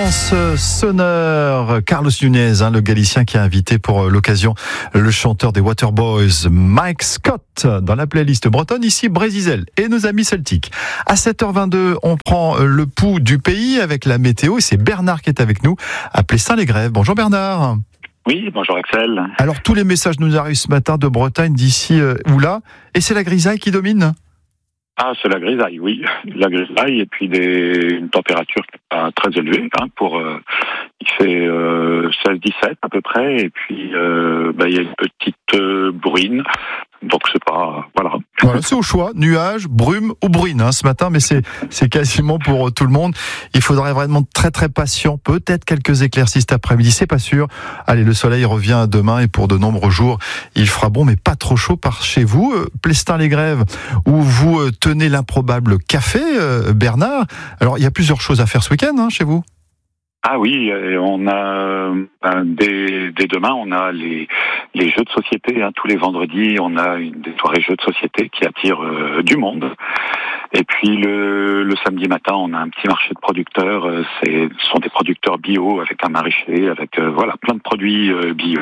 Ambiance sonore, Carlos Nunez, le Galicien qui a invité pour l'occasion le chanteur des Waterboys, Mike Scott, dans la playlist bretonne, ici Brésil et nos amis celtiques. À 7h22, on prend le pouls du pays avec la météo et c'est Bernard qui est avec nous à Plestin-les-Grèves. Bonjour Bernard. Oui, bonjour Axel. Alors tous les messages nous arrivent ce matin de Bretagne, d'ici ou là, et c'est la grisaille qui domine ? Ah, c'est la grisaille, oui. La grisaille et puis une température qui n'est pas très élevée. Il fait 16-17 à peu près et puis il y a une petite bruine. Donc c'est pas... Voilà, c'est au choix, nuages, brume ou bruine ce matin, mais c'est quasiment pour tout le monde. Il faudrait vraiment être très très patient, peut-être quelques éclaircies cet après-midi, c'est pas sûr. Allez, le soleil revient demain et pour de nombreux jours, il fera bon, mais pas trop chaud par chez vous. Plestin-les-Grèves, où vous tenez l'improbable café, Bernard. Alors, il y a plusieurs choses à faire ce week-end chez vous. Ah oui, on a dès demain, on a les jeux de société. Tous les vendredis, on a des soirées jeux de société qui attirent du monde. Et puis le samedi matin, on a un petit marché de producteurs. Ce sont des producteurs bio avec un maraîcher, avec plein de produits bio.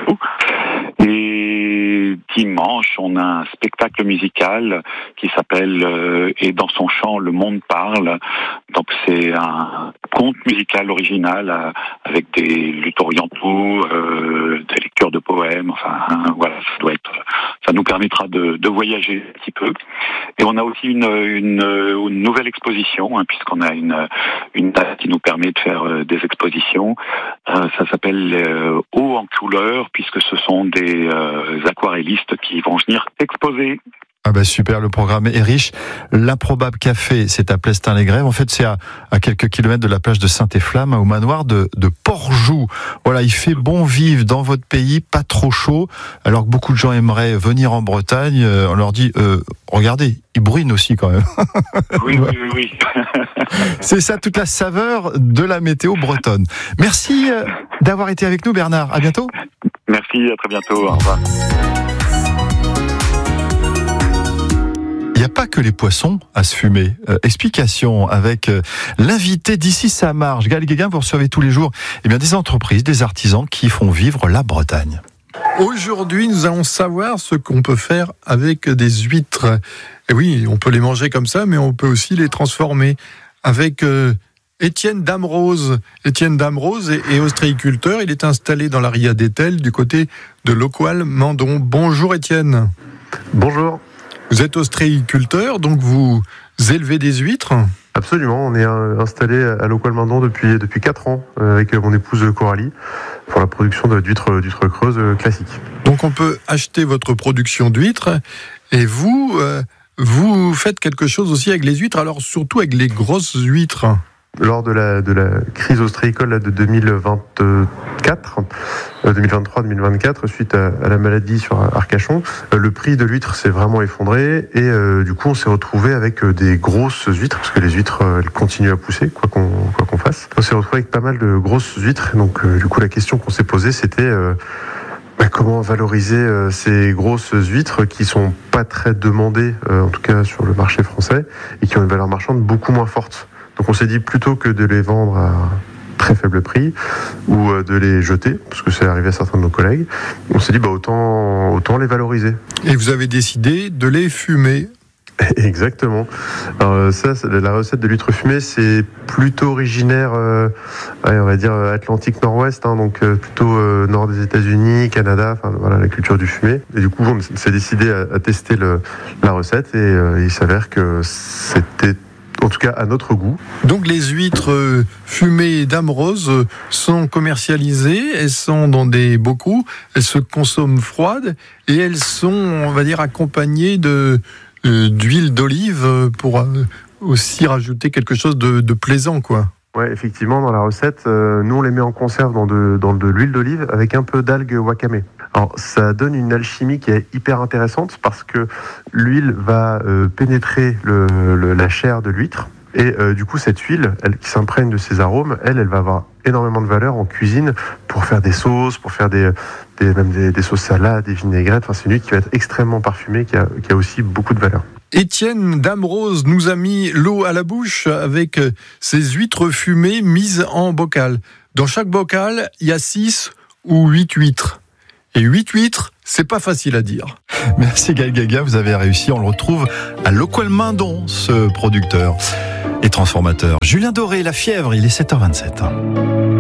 Et dimanche, on a un spectacle musical qui s'appelle Et dans son chant, le monde parle. Donc c'est un conte musical original avec des luttes orientaux, des lectures de poèmes. Ça nous permettra de voyager un petit peu. Et on a aussi une nouvelle exposition, puisqu'on a une date qui nous permet de faire des expositions. Ça s'appelle Eau en couleur, puisque ce sont des aquarellistes qui vont venir exposer. Ah super, le programme est riche. L'improbable café, c'est à Plestin-les-Grèves. En fait, c'est à quelques kilomètres de la plage de Saint-Efflamme, au manoir de Port-Joux. Voilà, il fait bon vivre dans votre pays, pas trop chaud. Alors que beaucoup de gens aimeraient venir en Bretagne, on leur dit, regardez, il bruine aussi quand même. Oui. C'est ça, toute la saveur de la météo bretonne. Merci d'avoir été avec nous, Bernard. À bientôt. Merci, à très bientôt. Au revoir. Il n'y a pas que les poissons à se fumer. Explication avec l'invité d'ici sa marge. Gaël Guéguin, vous recevez tous les jours des entreprises, des artisans qui font vivre la Bretagne. Aujourd'hui, nous allons savoir ce qu'on peut faire avec des huîtres. Et oui, on peut les manger comme ça, mais on peut aussi les transformer. Avec Étienne Damrose. Étienne Damrose est ostréiculteur. Il est installé dans la Ria d'Etel, du côté de Locoal-Mandon. Bonjour Étienne. Bonjour. Vous êtes ostréiculteur, donc vous élevez des huîtres ? Absolument, on est installé à Locoal-Mandon depuis 4 ans avec mon épouse Coralie pour la production d'huîtres creuses classiques. Donc on peut acheter votre production d'huîtres et vous faites quelque chose aussi avec les huîtres, alors surtout avec les grosses huîtres. Lors de la crise ostréicole de 2023-2024, suite à la maladie sur Arcachon, le prix de l'huître s'est vraiment effondré et du coup on s'est retrouvé avec des grosses huîtres, parce que les huîtres elles continuent à pousser, quoi qu'on fasse. On s'est retrouvé avec pas mal de grosses huîtres, donc du coup la question qu'on s'est posée c'était comment valoriser ces grosses huîtres qui sont pas très demandées, en tout cas sur le marché français, et qui ont une valeur marchande beaucoup moins forte. Donc on s'est dit, plutôt que de les vendre à très faible prix ou de les jeter, parce que c'est arrivé à certains de nos collègues, on s'est dit autant les valoriser. Et vous avez décidé de les fumer. Exactement. Alors la recette de l'huître fumée, c'est plutôt originaire, on va dire Atlantique Nord-Ouest, donc plutôt nord des États-Unis, Canada, la culture du fumé. Et du coup, on s'est décidé à tester la recette et il s'avère que c'était en tout cas à notre goût. Donc les huîtres fumées Damrose sont commercialisées, elles sont dans des bocaux, elles se consomment froides et elles sont, on va dire, accompagnées d'huile d'olive pour aussi rajouter quelque chose de plaisant, quoi. Ouais, effectivement, dans la recette, nous on les met en conserve dans de l'huile d'olive avec un peu d'algues wakame. Alors ça donne une alchimie qui est hyper intéressante parce que l'huile va pénétrer la chair de l'huître et du coup cette huile, elle qui s'imprègne de ses arômes, elle va avoir énormément de valeur en cuisine pour faire des sauces, pour faire même des sauces salades, des vinaigrettes. C'est une huile qui va être extrêmement parfumée, qui a aussi beaucoup de valeur. Étienne Damrose nous a mis l'eau à la bouche avec ses huîtres fumées mises en bocal. Dans chaque bocal, il y a 6 ou 8 huîtres. Et 8 huîtres, c'est pas facile à dire. Merci Gaël Gaga, vous avez réussi. On le retrouve à Locoal-Mindon, ce producteur et transformateur. Julien Doré, La Fièvre, il est 7h27.